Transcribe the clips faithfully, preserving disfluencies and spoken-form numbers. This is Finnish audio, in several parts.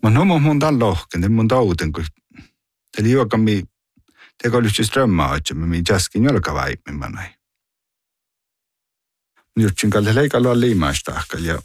Mutta no mun tämän lohken, niin mun tauten, kun eli joka mi, teko lyhtsä strömmaa, että me min jaskin jolkavaipimman näin. Jutsin kalle leikalla liimaistahka ja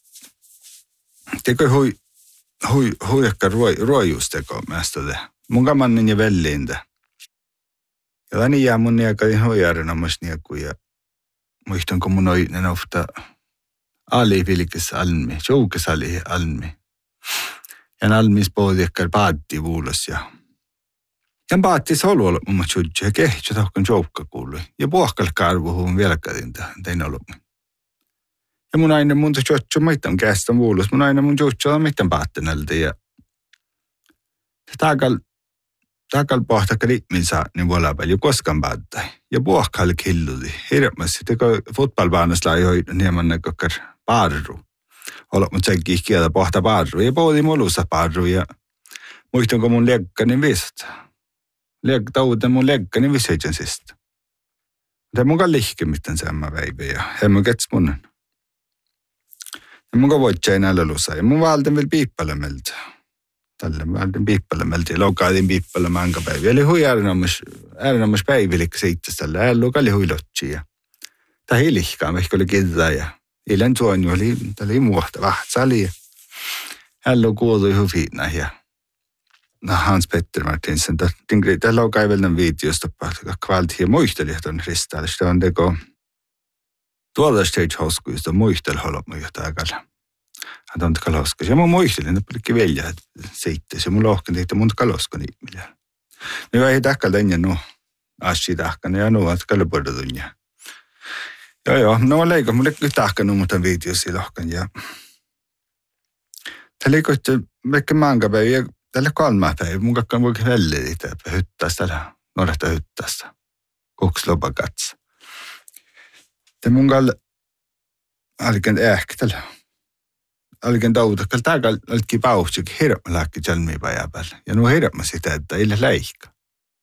teko hui, hui, hui ehkä ruo, ruojusteko mästä te. Mun kamannin ja velliintä. Ja tänne jää mun niekain huijarina myös nieku ja muistan, kun mun oinen ofta alivilkis almi, joukes ali almi. Ja almis pohti ehkä paatti vuulos ja ja paatti solu mun mä tjutsi ja kehtsä tohkon joukka kuului. Ja puhkalka arvuhuun vieläkään tein ollut. Ja mun aina mun tjutsi on mitään kästän vuulos. Mun aina mun tjutsi on mitään paattinelta ja takal takal pohtakka liitminsa niin vuolla paljon koskaan paattai. Ja puhkal killudi. Hirveästi teko fotbollbaanassa lai hoidon hieman näkökkär parru. Olet mut senkin kieltä pohta parru. Ja pohti mulussa parru ja muistanko mun lekkani vist. Lek tauten mun lekkani viseitsen sistä. Mutta mun kan lihke miten semma väibe ja hemmu kets munnen. Ja mun kan voitsa enää lusa. Ja mun valten vielä piippalemmelta. Tällä valten piippalemmelta ja laukaadin piippalemaan päiviä. Eli hui äärinammas päivilik seittäs tällä. Ällu kalli hui lotsia. Tää ei lihkaa, vaikka oli kidda ja ilän tuon jo oli, tällä ei muuhta vahtsali. Ällu kuului huviina ja Hans Petter Martinsen. Tällä laukaa vielä tämän videosta, että kvaltia muisteli, että on ristäällä. Sitä on teko tuolta stage hauskuista muistella holommu jotain kalla. Että on teko hauskuista. Ja mun muistelin, että pilikki velja, että seittäisi. Ja mun lohken tehtä mun kaloskon ihmillä. Ne ei tahkalla ennen nuo assi tahkana ja nuo, että kalle portatunja. Joo joo, no leikko, mulle ei tahkanut muuta videosi lohken. Ja tämä leikko, että vaikka maankapäivä tällä kolmaa päivä, mun kakkaan voi välillä itse hyttässä täällä, nuorehta hyttässä, kuks lopakatsa. Ja mun kall, alken ehkä tällä, alken tautakal, täällä alki pauhtsik, hirveä lääkki tjälmiä päivä päällä. Ja nuo hirveä sitä, että ei läikka.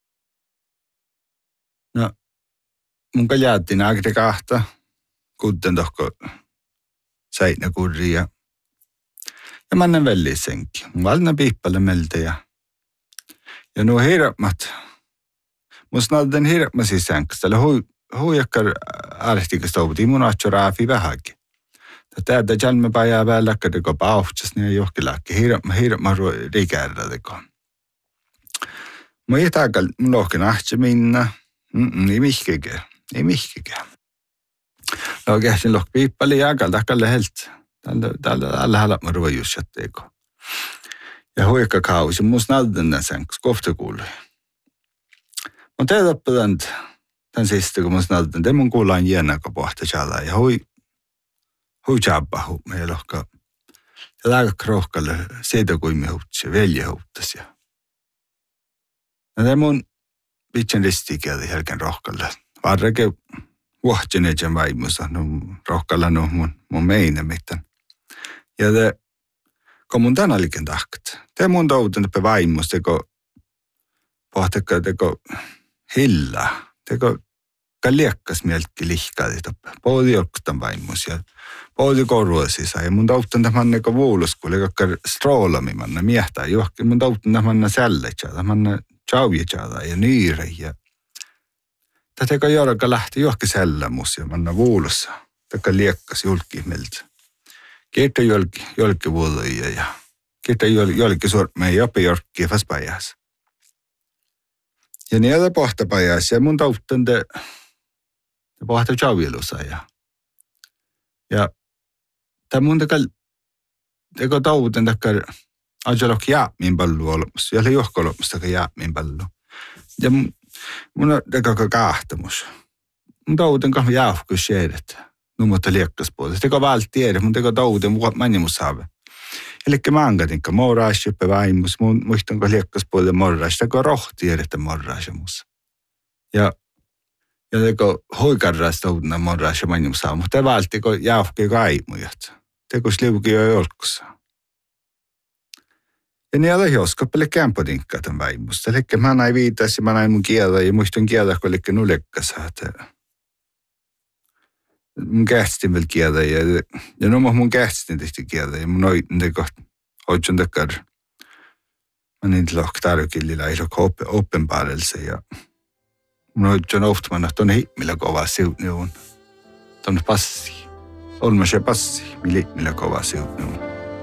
No, mun kall jäätiin äkri kahta, kuten tohko säinä kurri ja Ja mä annan väliin senkin. Mä valnan piippalle meiltä ja ja nuo hirveät, musta näytän hirveät sisänkistä. Tällä huijakkar arhtikasta oputin mun atso raafi vähänkin. Tätä jälme päivää päällä, että teko pauhtsas, niin ei johonkin lääkki. Hirveät riikärrä teko. Mä ei taakal, mun lohken ahtsi minna. Ei mihkikään, ei mihkikään. No käsin lohk piippali ja akal takal läheltä. Tällä alla mä ruojuusjatteeko. Ja huikka kausi, musta näytän tämän sen, koska kohta kuului. Mä teet oppitan tämän sistä, kun musta näytän, että mun kuullaan jäänä, kun pohta tjalla. Ja hui, hui tjabba hu, me lohka. Ja laaka krohkalle siitä kuimi huutsi, velje huuttas. Ja tämä mun vitsen ristikieltä helken rohkalle. Varreke vuohtjenetjen vaimussa, no rohkalla no mun, mun meine mitään. Ja te, kun mun tänä liiken tahkat. Te mun tauten tepe vaimus, teko pohtekka, teko hilla, teko kalliakkas mieltki lihkaadi toppe. Poodi jolkustan vaimus ja poodi korruosisa. Ja mun tauten tämän neko vuuluskuuli, joka stroolamimanna miehtää johonkin. Mun tauten tämän sälletsää, tämän tjauvitsää ja niire. Ja tämä teko jorka lähti johonkin sällämus ja manna vuulussa. Teko liekkas julkihmeltä. Kiitos jolki, jolki vuodoja ja kiitos jolki sormeen jopa jorkkiä vaspäijäs. Ja niitä pohtapäijäs ja mun tauttan te, te pohta tjauvilusa ja ja tämä mun tekal teko tauten takkar ajalok jäämin pallu olemassa. Ja oli johko olemassa taka jäämin pallu. Ja mun, mun on teko kahtamus. Mun tauten kahvi jäähkus siedet. No mutta liekkaspuolesta. Teko vält tiedä, mun teko tauten mannimus saave. Elikkä maankatinka morraas joppe vaimus, mun muistanko liekkaspuolella morraas. Teko rohtiedettä morraasemus. Ja ja teko hoikarraas tautena morraas ja mannimus saave. Mutta te vält teko jäähki kaimujat. Teko sliuki jo jolkussa. Ja niin oli joskopelle kämpodinkkaa tämän vaimusta. Elikkä mä näin viitas ja mä näin mun kieltä ja muistan kieltä, kun elikkä nulekkas. Mun kähtstin vielä kieltä ja, ja no mun kähtstin tehti kieltä ja mun oitin teko hoitsun takkar Mä niin lohtarukillilla ei ole oppen päällelse ja mun on ohtman, että on himmillä kova siut on. Tuonne passi. On mä se passi, millä kova siut on.